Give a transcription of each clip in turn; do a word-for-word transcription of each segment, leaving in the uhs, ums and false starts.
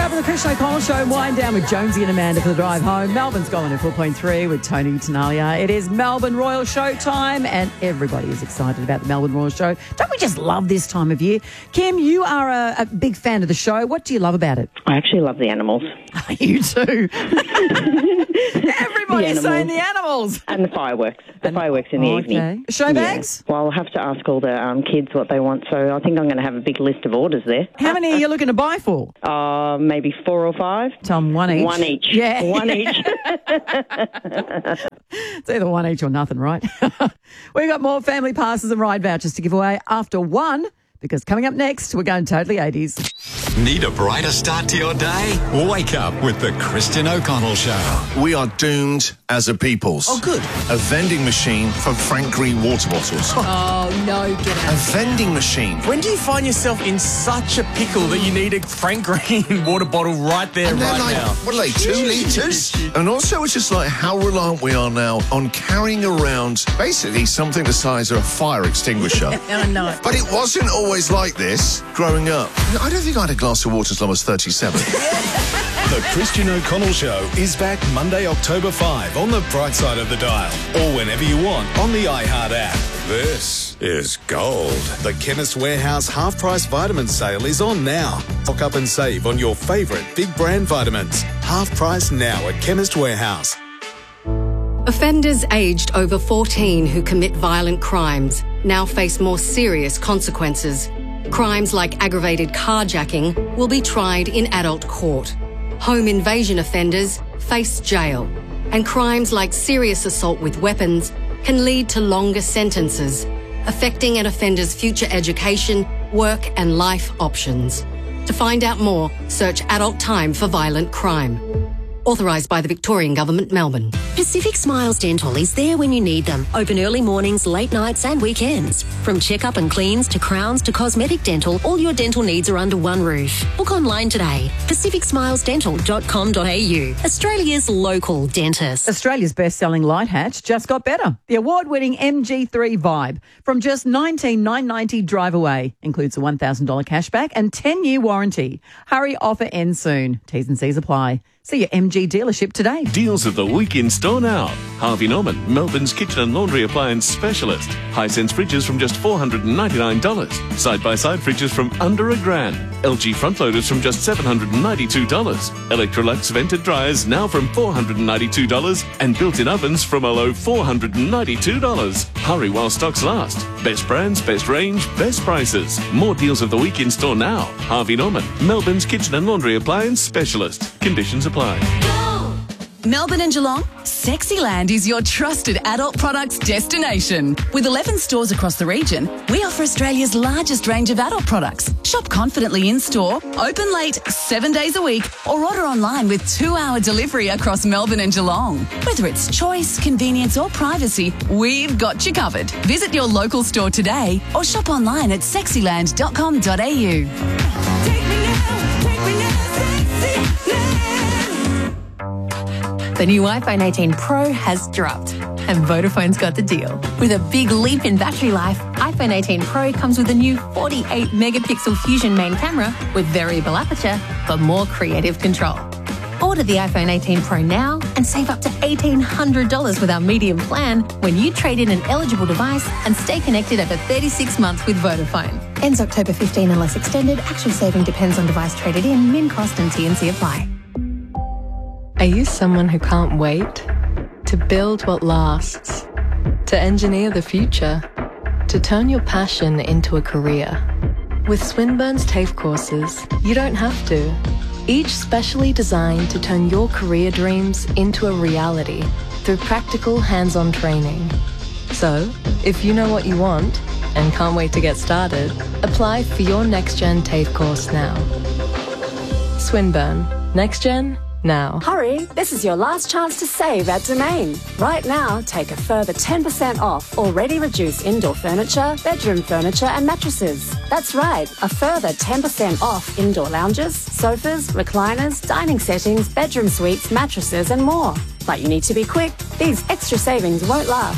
go for the Christian O'Connell Show. Wind down with Jonesy and Amanda for the drive home. Melbourne's going at four point three with Tony Tenalia. It is Melbourne Royal Show time, and everybody is excited about the Melbourne Royal Show. Don't we just love this time of year? Kim, you are a, a big fan of the show. What do you love about it? I actually love the animals. You too. Everybody's saying the animals. And the fireworks. The and, fireworks in the oh, evening. Okay. Show bags? Yeah. Well, I'll have to ask all the um, kids what they want, so I think I'm going to have a big list of orders there. How many are you looking to buy for? Uh, maybe four or five. Tell them one each. One each. Yeah. One each. It's either one each or nothing, right? We've got more family passes and ride vouchers to give away after one, because coming up next, we're going totally eighties. Need a brighter start to your day? Wake up with the Christian O'Connell Show. We are doomed as a peoples. Oh, good. A vending machine for Frank Green water bottles. Oh, no, get A out. vending machine. When do you find yourself in such a pickle that you need a Frank Green water bottle right there, And they're right like, now? what are they, two litres? And also it's just like how reliant we are now on carrying around basically something the size of a fire extinguisher. I know. But it wasn't always like this growing up. I don't think I had a glass of water until I was thirty-seven. The Christian O'Connell Show is back Monday, October fifth on the bright side of the dial, or whenever you want on the iHeart app. This is gold. The Chemist Warehouse half-price vitamin sale is on now. Stock up and save on your favourite big brand vitamins. Half price now at Chemist Warehouse. Offenders aged over fourteen who commit violent crimes now face more serious consequences. Crimes like aggravated carjacking will be tried in adult court. Home invasion offenders face jail. And crimes like serious assault with weapons can lead to longer sentences, affecting an offender's future education, work and life options. To find out more, search Adult Time for Violent Crime. Authorised by the Victorian Government, Melbourne. Pacific Smiles Dental is there when you need them. Open early mornings, late nights and weekends. From checkup and cleans to crowns to cosmetic dental, all your dental needs are under one roof. Book online today. pacific smiles dental dot com dot a u. Australia's local dentist. Australia's best-selling light hatch just got better. The award-winning M G three Vibe from just nineteen thousand nine hundred ninety dollars drive away. Includes a one thousand dollars cashback and ten-year warranty. Hurry, offer ends soon. T's and C's apply. See your M G dealership today. Deals of the week in store now. Harvey Norman, Melbourne's kitchen and laundry appliance specialist. Hisense fridges from just four hundred ninety-nine dollars. Side-by-side fridges from under a grand. L G front loaders from just seven hundred ninety-two dollars. Electrolux vented dryers now from four hundred ninety-two dollars. And built-in ovens from a low four hundred ninety-two dollars. Hurry while stocks last. Best brands, best range, best prices. More deals of the week in store now. Harvey Norman, Melbourne's kitchen and laundry appliance specialist. Conditions apply. Melbourne and Geelong, Sexyland is your trusted adult products destination. With eleven stores across the region, we offer Australia's largest range of adult products. Shop confidently in-store, open late, seven days a week, or order online with two-hour delivery across Melbourne and Geelong. Whether it's choice, convenience or privacy, we've got you covered. Visit your local store today or shop online at sexyland dot com dot a u. The new iPhone eighteen Pro has dropped, and Vodafone's got the deal. With a big leap in battery life, iPhone eighteen Pro comes with a new forty-eight megapixel Fusion main camera with variable aperture for more creative control. Order the iPhone eighteen Pro now and save up to eighteen hundred dollars with our medium plan when you trade in an eligible device and stay connected over thirty-six months with Vodafone. Ends October fifteenth unless extended. Actual saving depends on device traded in. Min cost and T and C apply. Are you someone who can't wait? To build what lasts? To engineer the future? To turn your passion into a career? With Swinburne's TAFE courses, you don't have to. Each specially designed to turn your career dreams into a reality through practical hands-on training. So, if you know what you want and can't wait to get started, apply for your NextGen TAFE course now. Swinburne. NextGen now. Hurry, this is your last chance to save at Domain. Right now, take a further ten percent off already reduced indoor furniture, bedroom furniture and mattresses. That's right, a further ten percent off indoor lounges, sofas, recliners, dining settings, bedroom suites, mattresses and more. But you need to be quick. These extra savings won't last.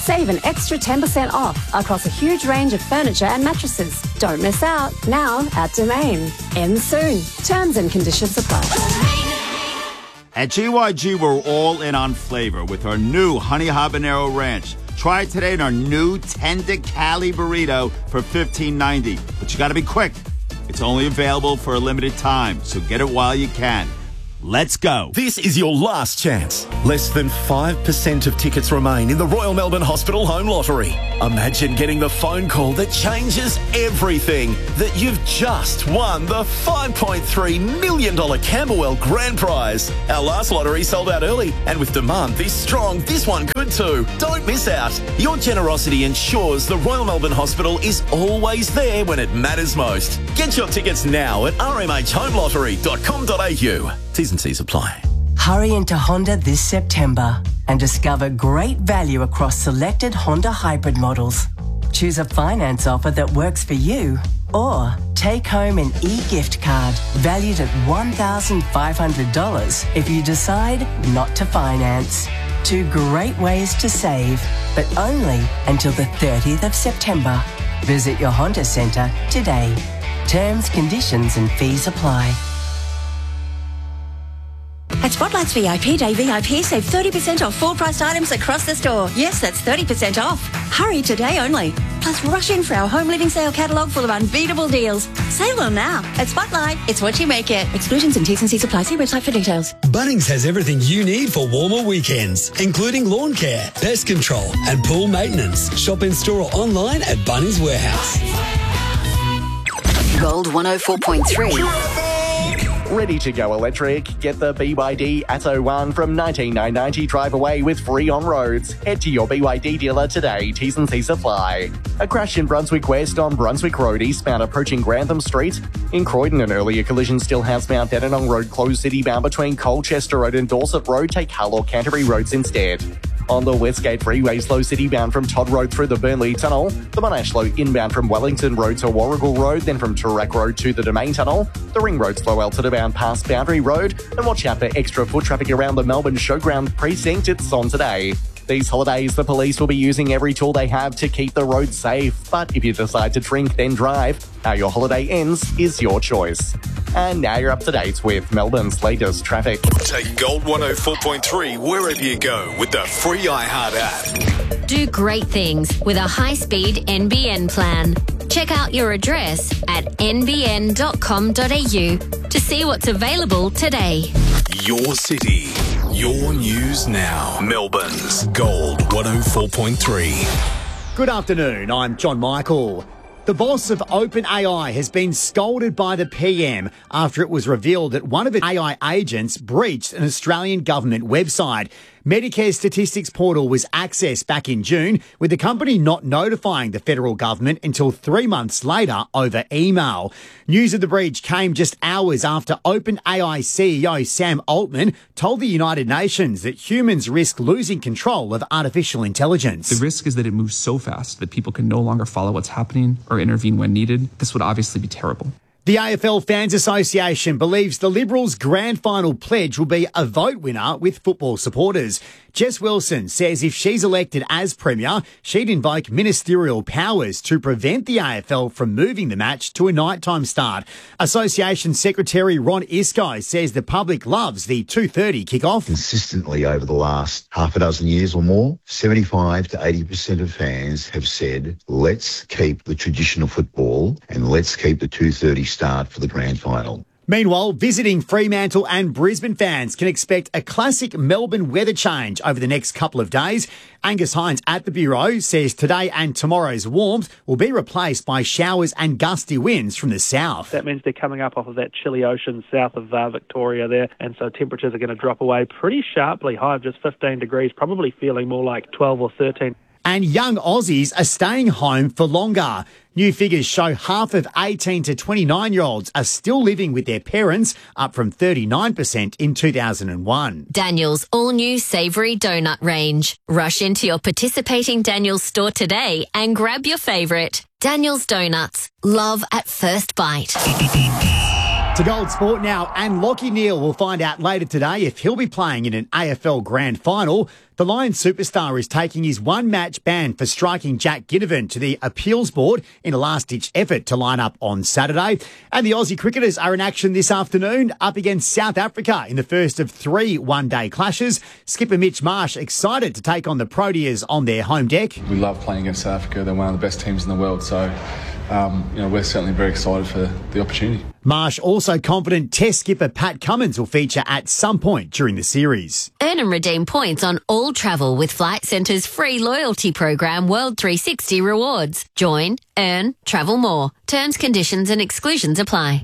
Save an extra ten percent off across a huge range of furniture and mattresses. Don't miss out. Now at Domain. Ends soon. Terms and conditions apply. At G Y G, we're all in on flavor with our new Honey Habanero Ranch. Try it today in our new Tender Cali Burrito for fifteen ninety. But you got to be quick. It's only available for a limited time, so get it while you can. Let's go. This is your last chance. Less than five percent of tickets remain in the Royal Melbourne Hospital Home Lottery. Imagine getting the phone call that changes everything, that you've just won the five point three million dollars Camberwell Grand Prize. Our last lottery sold out early, and with demand this strong, this one could too. Don't miss out. Your generosity ensures the Royal Melbourne Hospital is always there when it matters most. Get your tickets now at r m h home lottery dot com dot a u. T's and C's apply. Hurry into Honda this September and discover great value across selected Honda hybrid models. Choose a finance offer that works for you, or take home an e-gift card valued at one thousand five hundred dollars if you decide not to finance. Two great ways to save, but only until the thirtieth of September. Visit your Honda Centre today. Terms, conditions and fees apply. At Spotlight's V I P Day, V I P save thirty percent off full-priced items across the store. Yes, that's thirty percent off. Hurry today only. Plus, rush in for our home living sale catalogue full of unbeatable deals. Sale on now. At Spotlight, it's what you make it. Exclusions and T's and C's apply. See website for details. Bunnings has everything you need for warmer weekends, including lawn care, pest control and pool maintenance. Shop in store or online at Bunnings Warehouse. Gold one oh four point three. Ready to go electric? Get the B Y D Atto one from nineteen nine ninety drive away with free on roads. Head to your B Y D dealer today. T's and C's apply. A crash in Brunswick West on Brunswick Road eastbound approaching Grantham Street. In Croydon, an earlier collision still has Mount Dandenong Road closed citybound between Colchester Road and Dorset Road. Take Hull or Canterbury Roads instead. On the Westgate Freeway, slow citybound from Todd Road through the Burnley Tunnel. The Monash slow inbound from Wellington Road to Warrigal Road, then from Toorak Road to the Domain Tunnel. The Ring Road slow altitude bound past Boundary Road. And watch out for extra foot traffic around the Melbourne Showground precinct. It's on today. These holidays, the police will be using every tool they have to keep the roads safe. But if you decide to drink, then drive. How your holiday ends is your choice. And now you're up to date with Melbourne's latest traffic. Take Gold one oh four point three wherever you go with the free iHeart app. Do great things with a high-speed N B N plan. Check out your address at n b n dot com dot a u to see what's available today. Your city, your news now. Melbourne's Gold one oh four point three. Good afternoon, I'm John Michael. The boss of OpenAI has been scolded by the P M after it was revealed that one of its A I agents breached an Australian government website. Medicare Statistics Portal was accessed back in June, with the company not notifying the federal government until three months later over email. News of the breach came just hours after OpenAI C E O Sam Altman told the United Nations that humans risk losing control of artificial intelligence. The risk is that it moves so fast that people can no longer follow what's happening or intervene when needed. This would obviously be terrible. The A F L Fans Association believes the Liberals' grand final pledge will be a vote winner with football supporters. Jess Wilson says if she's elected as Premier, she'd invoke ministerial powers to prevent the A F L from moving the match to a nighttime start. Association Secretary Ron Isco says the public loves the two thirty kickoff. Consistently over the last half a dozen years or more, seventy-five to eighty percent of fans have said, let's keep the traditional football and let's keep the two thirty start for the grand final. Meanwhile, visiting Fremantle and Brisbane fans can expect a classic Melbourne weather change over the next couple of days. Angus Hines at the Bureau says today and tomorrow's warmth will be replaced by showers and gusty winds from the south. That means they're coming up off of that chilly ocean south of uh, Victoria there, and so temperatures are going to drop away pretty sharply, high of just fifteen degrees, probably feeling more like twelve or thirteen. And young Aussies are staying home for longer. New figures show half of eighteen to twenty-nine-year-olds are still living with their parents, up from thirty-nine percent in two thousand one. Daniel's all-new savoury donut range. Rush into your participating Daniel's store today and grab your favourite. Daniel's Donuts. Love at first bite. To Gold Sport now, and Lachie Neale will find out later today if he'll be playing in an A F L Grand Final. The Lions superstar is taking his one-match ban for striking Jack Ginnivan to the appeals board in a last-ditch effort to line up on Saturday. And the Aussie cricketers are in action this afternoon up against South Africa in the first of three one-day clashes. Skipper Mitch Marsh excited to take on the Proteas on their home deck. We love playing against South Africa. They're one of the best teams in the world, so um, you know, we're certainly very excited for the opportunity. Marsh also confident Test skipper Pat Cummins will feature at some point during the series. Earn and redeem points on all travel with Flight Centre's free loyalty program World three sixty Rewards. Join, earn, travel more. Terms, conditions and exclusions apply.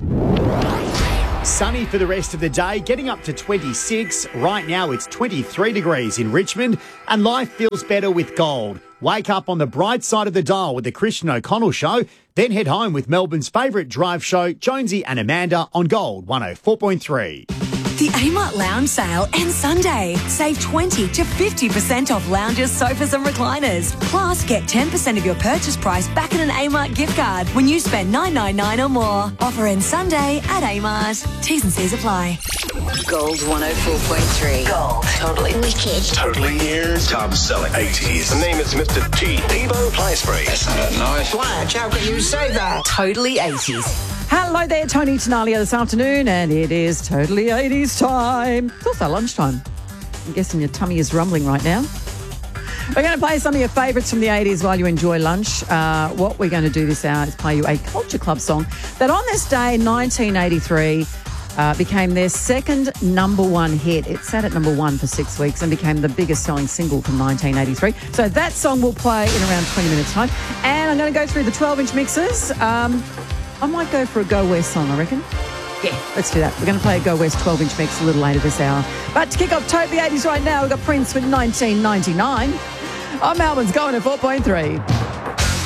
Sunny for the rest of the day, getting up to twenty-six. Right now it's twenty-three degrees in Richmond, and life feels better with gold. Wake up on the bright side of the dial with the Christian O'Connell Show, then head home with Melbourne's favourite drive show, Jonesy and Amanda, on Gold one oh four point three. The Amart Lounge Sale ends Sunday. Save twenty to fifty percent off lounges, sofas and recliners. Plus, get ten percent of your purchase price back in an Amart gift card when you spend nine ninety-nine or more. Offer ends Sunday at Amart. T's and C's apply. Gold one oh four point three. Gold. Totally wicked. Totally ears. Tom Selleck. eighties. The name is Mister T. Devo Playspray. That sounded nice. Watch, how can you say that? Totally eighties. Hello there, Tony Tenalia this afternoon, and it is totally eighties time. It's also lunchtime. I'm guessing your tummy is rumbling right now. We're going to play some of your favourites from the eighties while you enjoy lunch. Uh, what we're going to do this hour is play you a Culture Club song that on this day, nineteen eighty-three, uh, became their second number one hit. It sat at number one for six weeks and became the biggest selling single from nineteen eighty-three. So that song will play in around twenty minutes' time. And I'm going to go through the twelve-inch mixes. Um... I might go for a Go West song, I reckon. Yeah, let's do that. We're going to play a Go West twelve-inch mix a little later this hour. But to kick off Totally eighties right now, we've got Prince with nineteen ninety-nine. I'm Melbourne's going at four point three.